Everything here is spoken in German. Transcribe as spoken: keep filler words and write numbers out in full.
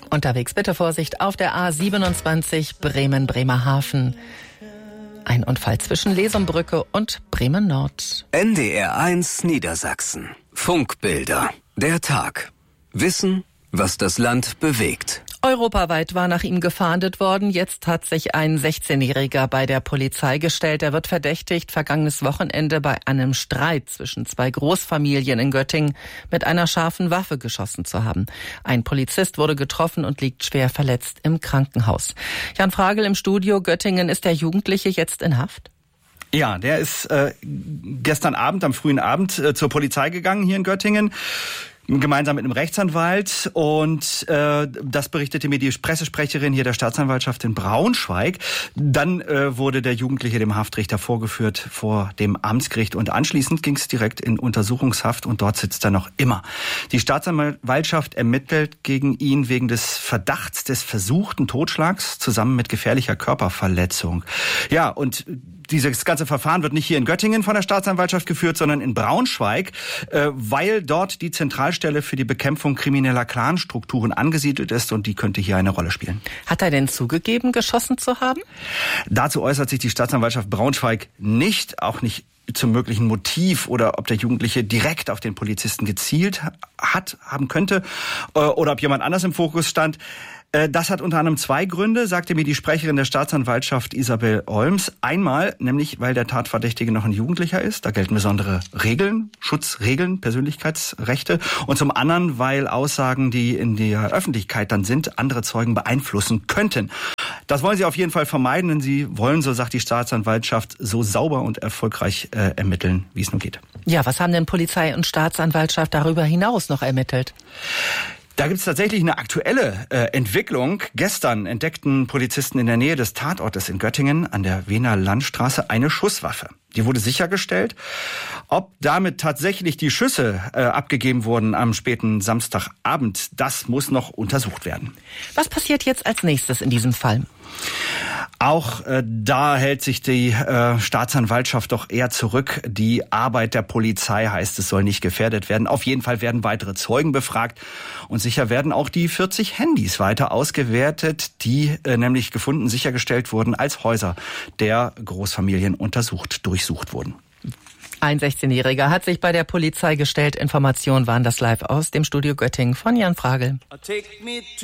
Unterwegs bitte Vorsicht auf der A siebenundzwanzig Bremen-Bremerhaven. Ein Unfall zwischen Lesumbrücke und Bremen-Nord. N D R eins Niedersachsen. Funkbilder. Der Tag. Wissen, was das Land bewegt. Europaweit war nach ihm gefahndet worden. Jetzt hat sich ein sechzehnjähriger bei der Polizei gestellt. Er wird verdächtigt, vergangenes Wochenende bei einem Streit zwischen zwei Großfamilien in Göttingen mit einer scharfen Waffe geschossen zu haben. Ein Polizist wurde getroffen und liegt schwer verletzt im Krankenhaus. Jan Fragel im Studio. Göttingen, ist der Jugendliche jetzt in Haft? Ja, der ist äh, gestern Abend, am frühen Abend, äh, zur Polizei gegangen hier in Göttingen. Gemeinsam mit einem Rechtsanwalt, und äh, das berichtete mir die Pressesprecherin hier der Staatsanwaltschaft in Braunschweig. Dann äh, wurde der Jugendliche dem Haftrichter vorgeführt vor dem Amtsgericht, und anschließend ging es direkt in Untersuchungshaft, und dort sitzt er noch immer. Die Staatsanwaltschaft ermittelt gegen ihn wegen des Verdachts des versuchten Totschlags zusammen mit gefährlicher Körperverletzung. Ja, und dieses ganze Verfahren wird nicht hier in Göttingen von der Staatsanwaltschaft geführt, sondern in Braunschweig, äh, weil dort die Zentralstelle für die Bekämpfung krimineller Clanstrukturen angesiedelt ist, und die könnte hier eine Rolle spielen. Hat er denn zugegeben, geschossen zu haben? Dazu äußert sich die Staatsanwaltschaft Braunschweig nicht, auch nicht zum möglichen Motiv oder ob der Jugendliche direkt auf den Polizisten gezielt hat, haben könnte, äh, oder ob jemand anders im Fokus stand. Das hat unter anderem zwei Gründe, sagte mir die Sprecherin der Staatsanwaltschaft Isabel Olms. Einmal, nämlich weil der Tatverdächtige noch ein Jugendlicher ist. Da gelten besondere Regeln, Schutzregeln, Persönlichkeitsrechte. Und zum anderen, weil Aussagen, die in der Öffentlichkeit dann sind, andere Zeugen beeinflussen könnten. Das wollen sie auf jeden Fall vermeiden, denn sie wollen, so sagt die Staatsanwaltschaft, so sauber und erfolgreich äh, ermitteln, wie es nur geht. Ja, was haben denn Polizei und Staatsanwaltschaft darüber hinaus noch ermittelt? Da gibt es tatsächlich eine aktuelle äh, Entwicklung. Gestern entdeckten Polizisten in der Nähe des Tatortes in Göttingen an der Wiener Landstraße eine Schusswaffe. Die wurde sichergestellt. Ob damit tatsächlich die Schüsse äh, abgegeben wurden am späten Samstagabend, das muss noch untersucht werden. Was passiert jetzt als nächstes in diesem Fall? Auch äh, da hält sich die äh, Staatsanwaltschaft doch eher zurück. Die Arbeit der Polizei, heißt es, soll nicht gefährdet werden. Auf jeden Fall werden weitere Zeugen befragt, und sicher werden auch die vierzig Handys weiter ausgewertet, die äh, nämlich gefunden, sichergestellt wurden, als Häuser der Großfamilien untersucht, durchsucht wurden. Ein sechzehnjähriger hat sich bei der Polizei gestellt. Informationen waren das live aus dem Studio Göttingen von Jan Fragel.